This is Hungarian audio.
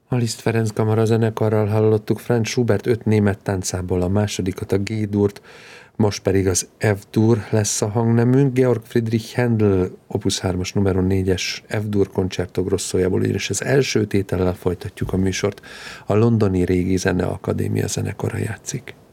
A Liszt Ferenc Kamara zenekarral hallottuk Franz Schubert 5 német táncából a másodikat, a G-durt, most pedig az F-dur lesz a hangnemünk. Georg Friedrich Händel Opus 3-as numero 4-es F-dur Concerto Grossojából, és az első tétellel folytatjuk a műsort. A Londoni Régi Zeneakadémia zenekara játszik.